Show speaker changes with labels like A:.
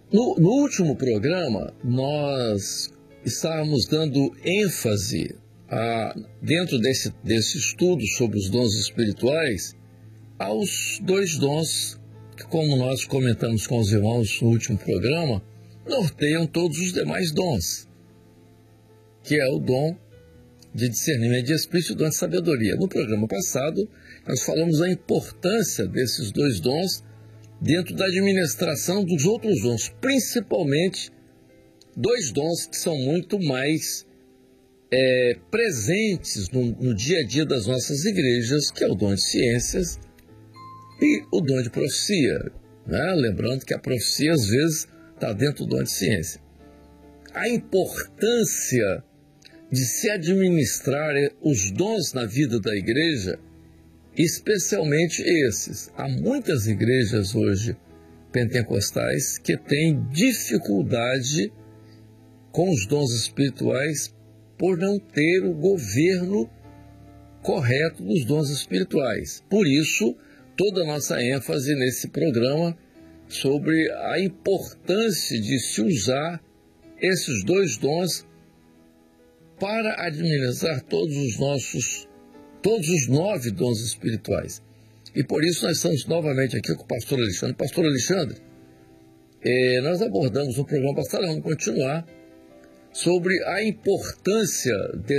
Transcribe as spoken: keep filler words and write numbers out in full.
A: No, no último programa, nós estávamos dando ênfase a, dentro desse, desse estudo sobre os dons espirituais aos dois dons que, como nós comentamos com os irmãos no último programa, norteiam todos os demais dons, que é o dom de discernimento de espírito e o dom de sabedoria. No programa passado, nós falamos da importância desses dois dons dentro da administração dos outros dons, principalmente dois dons que são muito mais é, presentes no, no dia a dia das nossas igrejas, que é o dom de ciências e o dom de profecia, né? Lembrando que a profecia às vezes está dentro do dom de ciência. A importância de se administrar os dons na vida da igreja, especialmente esses. Há muitas igrejas hoje pentecostais que têm dificuldade com os dons espirituais por não ter o governo correto dos dons espirituais. Por isso, toda a nossa ênfase nesse programa sobre a importância de se usar esses dois dons para administrar todos os nossos, todos os nove dons espirituais. E por isso nós estamos novamente aqui com o pastor Alexandre. Pastor Alexandre, eh, nós abordamos no programa passado, vamos continuar, sobre a importância de